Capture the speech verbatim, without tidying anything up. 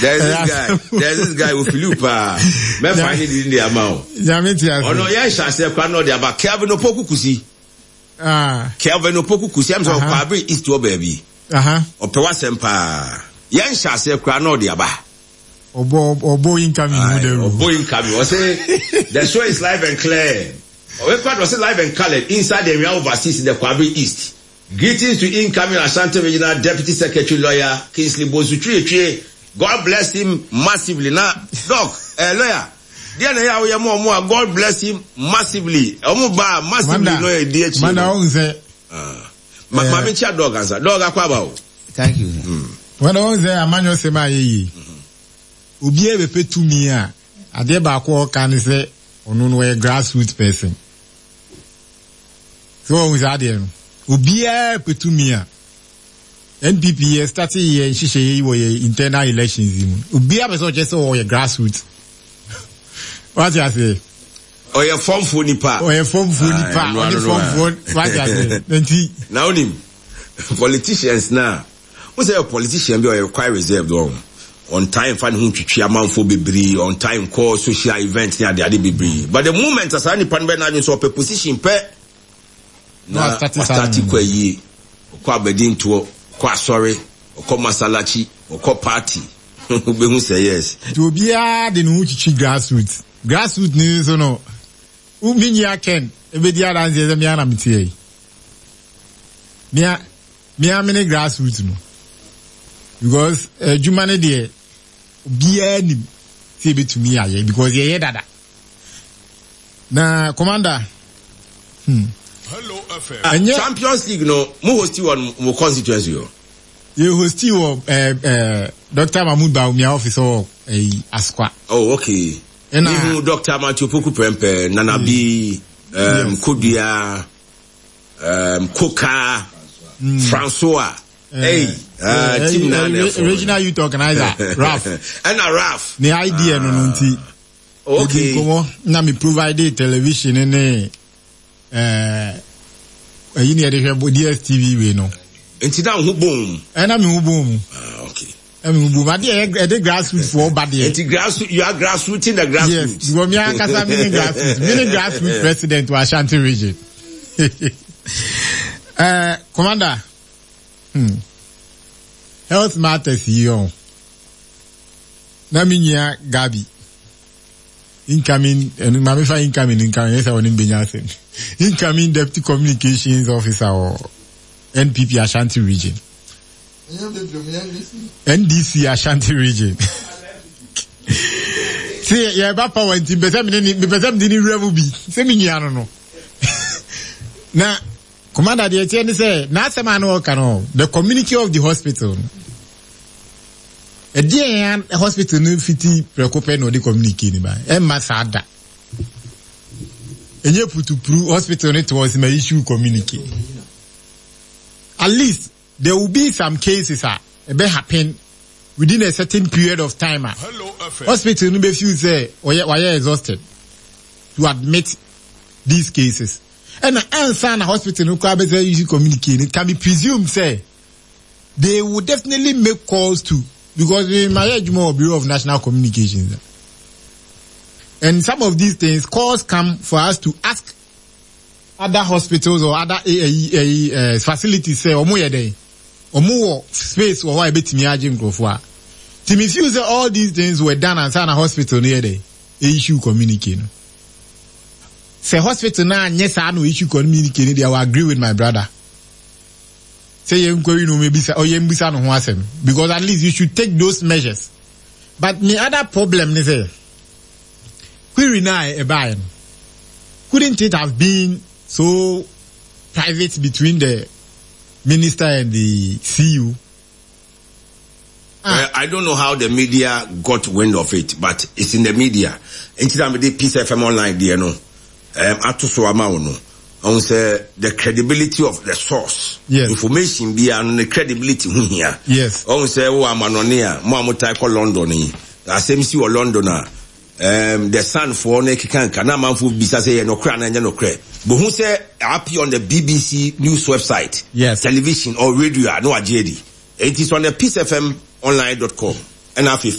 There's this guy. There's this guy with Philippa. Me find it in the amount. Oh no, yeah, shall say no there, but Kelvin Opoku Kusi. Ah. Kelvin Opoku Kusi. I'm so Fabri East to baby. Uh huh. Opewa Sempa. Yeah, shall say no there, ba. Obo Obo incoming. Obo incoming. I say the show is live and clear. We quite was live and colored inside the real overseas in the Kwabri East. Greetings to incoming Ashanti Regional Deputy Secretary Lawyer Kingsley Bozutri. God bless him massively. Now, Doc, uh, lawyer, dear lawyer, more more. God bless him massively. Omuba massively. No, dear chief. Manda onze. Ah, mama chia dog answer. Dog akwaba. Thank you. When onze amanyo sema yeyi. Ubiye bepe tumia. Ade ba ko kan say onu no a grassroots person. So onze ade no. Ubiye petumia. N P P started here in Shishe internal elections. Ubiya person just say a grassroots. What you say? Oh, your form for nipa. Oh, your form for nipa. Only form for what you say? Now, him politicians now. Who say a politician be or quite reserved on on time find who to chairman for Bibri on time call social events near the Bibri. But the moment as any pan ben so pe position pe na start kwa yi kwa bedin to kwa sorry kwa masalachi kwa party be who say yes to bia de no chichi grassroots grassroots ni so no uminyi aken e be dia dan ze me ana mitie mia mia mini grassroots no because uh, jumane de bia ni say be to me aye because ye dada na commander hmm Hello F M. Uh, Champions League no mo hosti one mo constituency yo. You hosti one eh eh Doctor Mahmoud Baumia officer eh Askwa. Oh okay. And uh, Doctor Matthew Poku Prempe Nana B um Kodia um Koka mm. Francois. Uh, hey, uh, uh, team uh, uh, regional youth organizer Raf. And a Raf. The idea no nti. Okay. Komo na me provide television and eh uh you need to D S T V we no enti da hu bom e na me hu bom ah okay e me hu bom ade e dey grassroots for bad there enti grassroots you are grassroots in the grassroots yes go me akasa me grassroots me grassroots president to Ashanti region uh commander hmm health matters here na me nya Gabi incoming and mama fa incoming incoming yes I want him incoming deputy communications officer or N P P Ashanti region N D C Ashanti region see yeah ba power team be say me be say me ni revu bi say me nya no no na commander dey tell me say na say man work no the community of the hospital a D N hospital no fiti preoccupy no dey communicate ni ba e ma sada enye putu pru hospital it was my issue communicate at least there will be some cases ah e be happen within a certain period of time ah hospital no be feel say oye oye exhausted to admit these cases and answer na hospital no kwa be say issue communicate it can be presumed say they will definitely make calls to because in my age more Bureau of National Communications. And some of these things, calls come for us to ask other hospitals or other uh, uh, uh, facilities, say, omo yede, omo space or why bet me ajim grofwa. To me, if all these things were done and a hospital near the issue communicating. Say hospital now, yes, I know issue communicating, they will agree with my brother. Say inquiry no maybe say oh yeah mbisa no ho asem because at least you should take those measures. But the other problem is say query na e buy couldn't it have been so private between the minister and the C U? Ah. Uh, I don't know how the media got wind of it, but it's in the media. Anytime the Peace F M online there no um atoso ama no on say the credibility of the source. Yes. Information be and the credibility here. Yes. On say oh amanonia, mo amutai ko London ni. Asem si o London na um the sun for na kikan kana manfo bisa say no kra na no kra. But who say happy on the B B C news website, yes, television or radio no ajedi. It is on the peace f m online dot com and have